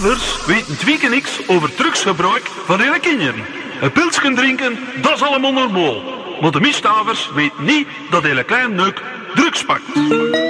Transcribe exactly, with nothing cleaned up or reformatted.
Ouders weten twee niks over drugsgebruik van hun kinderen. Een pilsje drinken, dat is allemaal normaal. Maar de misstavers weten niet dat hele klein neuk drugs pakt.